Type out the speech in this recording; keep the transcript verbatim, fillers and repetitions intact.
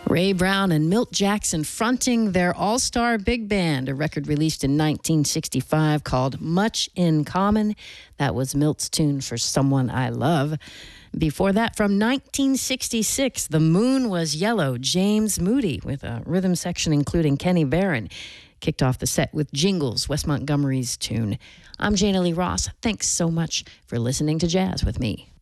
Ray Brown and Milt Jackson fronting their all-star big band, a record released in nineteen sixty-five called Much in Common. That was Milt's tune for Someone I Love. Before that, from nineteen sixty-six, The Moon Was Yellow, James Moody, with a rhythm section including Kenny Barron. Kicked off the set with Jingles, Wes Montgomery's tune. I'm Jana Lee Ross. Thanks so much for listening to Jazz with me.